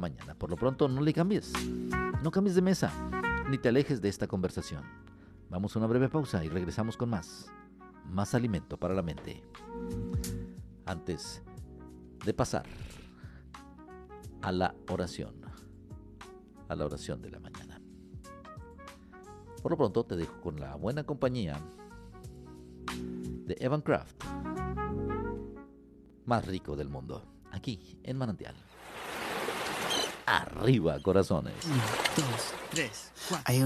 mañana. Por lo pronto, no le cambies. No cambies de mesa, ni te alejes de esta conversación. Vamos a una breve pausa y regresamos con más. Más alimento para la mente. Antes de pasar a la oración de la mañana. Por lo pronto te dejo con la buena compañía de Evan Kraft, más rico del mundo, aquí en Manantial. Arriba, corazones. 1, 2, 3, 4.